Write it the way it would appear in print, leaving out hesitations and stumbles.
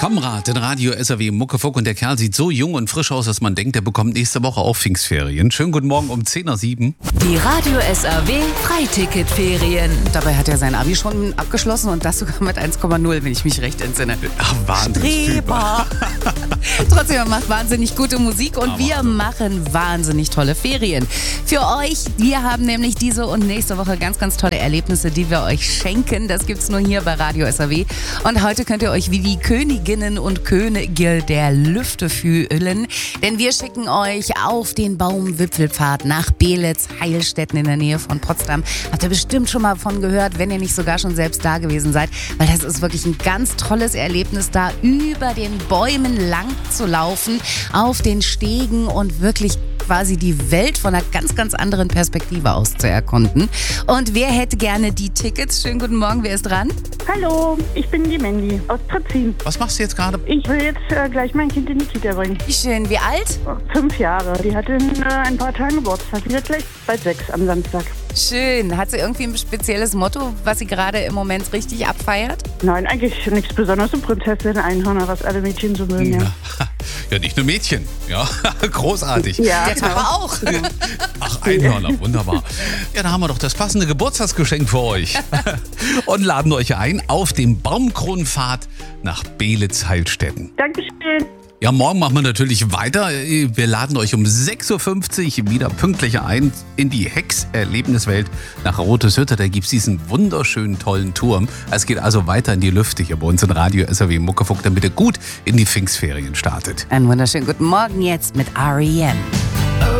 Kamrat, den Radio SAW Muckefuck, und der Kerl sieht so jung und frisch aus, dass man denkt, der bekommt nächste Woche auch Pfingstferien. Schönen guten Morgen um 10:07 Uhr. Die Radio SAW Freiticketferien. Dabei hat er sein Abi schon abgeschlossen und das sogar mit 1,0, wenn ich mich recht entsinne. Ach, Wahnsinnstyp. Trotzdem, er macht wahnsinnig gute Musik und wir machen wahnsinnig tolle Ferien. Für euch, wir haben nämlich diese und nächste Woche ganz, ganz tolle Erlebnisse, die wir euch schenken. Das gibt's nur hier bei Radio SAW. Und heute könnt ihr euch wie die Königinnen und Könige der Lüfte fühlen. Denn wir schicken euch auf den Baumwipfelpfad nach Beelitz, Heilstätten in der Nähe von Potsdam. Habt ihr bestimmt schon mal von gehört, wenn ihr nicht sogar schon selbst da gewesen seid. Weil das ist wirklich ein ganz tolles Erlebnis, da über den Bäumen lang zu laufen, auf den Stegen und wirklich quasi die Welt von einer ganz, ganz anderen Perspektive aus zu erkunden. Und wer hätte gerne die Tickets? Schönen guten Morgen, wer ist dran? Hallo, ich bin die Mandy aus Pritzin. Was machst du jetzt gerade? Ich will jetzt gleich mein Kind in die Kita bringen. Wie schön, wie alt? 5 Jahre. Die hat in ein paar Tagen Geburtstag. Die wird gleich bald 6 am Samstag. Schön. Hat sie irgendwie ein spezielles Motto, was sie gerade im Moment richtig abfeiert? Nein, eigentlich nichts Besonderes. Eine Prinzessin, Einhörner, was alle Mädchen so mögen. Ja. Ja, nicht nur Mädchen. Ja, großartig. Ja, Der Papa auch. Ach, Einhörner, wunderbar. Ja, da haben wir doch das passende Geburtstagsgeschenk für euch. Und laden euch ein auf den Baumkronenpfad nach Beelitz, Heilstätten. Dankeschön. Ja, morgen machen wir natürlich weiter. Wir laden euch um 6:50 Uhr wieder pünktlich ein in die Hex-Erlebniswelt nach Roteshütte. Da gibt es diesen wunderschönen, tollen Turm. Es geht also weiter in die Lüfte hier bei uns in Radio SAW Muckefuck, damit ihr gut in die Pfingstferien startet. Einen wunderschönen guten Morgen jetzt mit R.E.M.